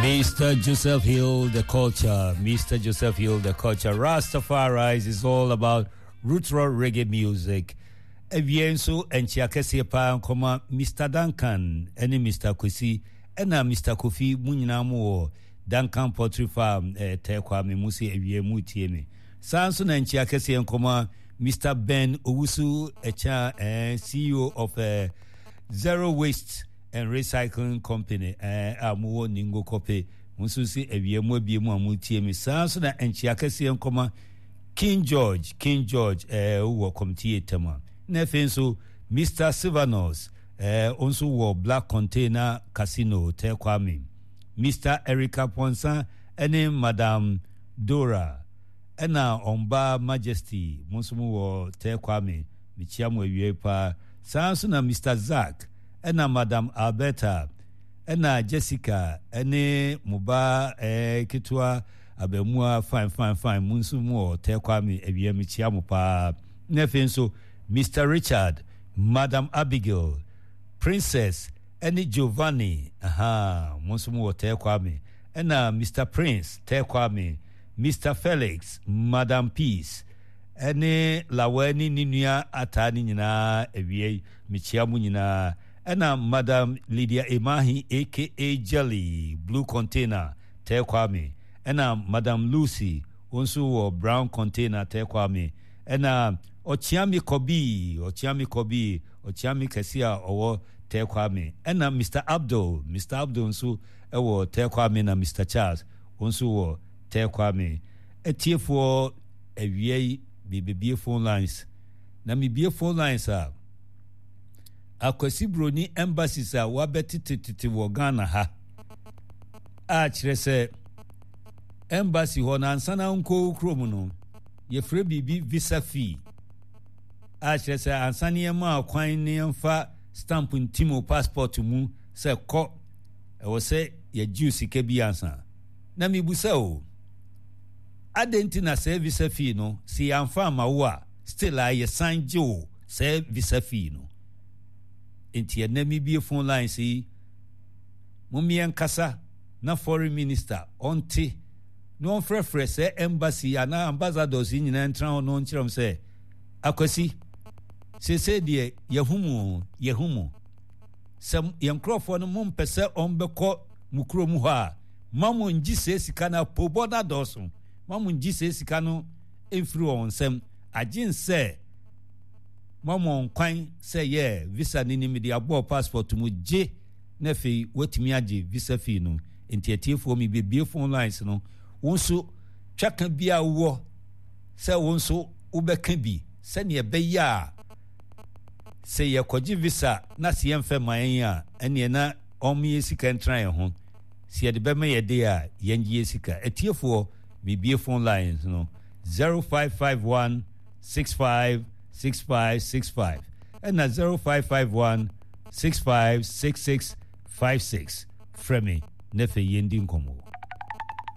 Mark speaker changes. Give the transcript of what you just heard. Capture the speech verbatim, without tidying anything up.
Speaker 1: Mister Joseph Hill, the culture. Mister Joseph Hill, the culture. Rastafari is all about retro reggae music. Evienso and Chiakesepa, comma, Mister Duncan, any Mister Kwesi, and Mister Kofi Muninamo, Duncan Poultry Farm, Tekwame Musi, Eviemu Tiemi. Samson and Chiakese and comma, Mister Ben Owusu, Echa, and C E O of uh, Zero Waste and Recycling Company, uh, Amuo Ningo Kope, Mususi, Eviemu Biemu Amutiemi. Samson and Chiakese and comma, King George, King George, uh, who come Tietama. Nefenso, Mister Silvanos, uh, also wore Black Container Casino, Tekwame. Mister Erica Ponsa, and Madame Dora. Ena Omba Majesty, Monsumu wo Tekwame, Michiamu Yepa, Sansuna Mister Zach, Ena Madame Alberta, Ena Jessica, Ene Muba eh, Kitwa, Abemua, fine, fine, fine, Monsumu wo Tekwame, Evie Michiamu pa. Nefenso, Mister Richard, Madame Abigail, Princess, Ene Giovanni, aha, Monsumu wo Tekwame, Ena Mister Prince, Tekwame, Mister Felix, Madam Peace, ene laweni ninua atani nyina ewie michiamu nyina ena Madam Lydia Emahi aka Jelly Blue Container Tekwame ena Madam Lucy onsu wo Brown Container Tekwame ena Ochiami Kobi Ochiami Kobi Ochiami Kesia owo Tekwame ena Mister Abdul Mister Abdul onsu ewo Tekwame na Mister Charles onsu wo Tekwame etiefo awie bibie phone lines na mibie phone lines a akwasi broni embassies a wabetititi wo Ghana ha a kire se embassy ho na ansana nko krom no ye frɛ bibi visa fee a kire se ansana ye ma kwan ne mfa stamp ntimo passport mu se kɔ e wo se ye juice ke bi ansa na mibusa o Adentina se visa fee no si amfa mawa still a ye sanjo se visa fee no enti ya namibie phone line si mumien kasa na foreign minister onti no frefre se embassy ana ambassadors nyina ntra no nkiram se akwasi se se de yehumu yehumu sam yenkrofo no mumpese ombekọ mukrom ho a mamu ngi se sika na poboda doso mamu ngi se sika no efiri on sem agin se mamu kwan se ye visa ni ni media abo passport mu je na fe wetimi age visa fee no entiatiefo mi bebie phone lines no wonso twaka bia wo se wonso ubeka bi se ne be ya se ye koji visa na se yemfe man a ene na omye sika ntran ho se ye de be me ye de a yengie sika etiefo bibie phone lines no zero five five one six five six five six five and na zero five five one six five six six five six frame nefe yendi nkomo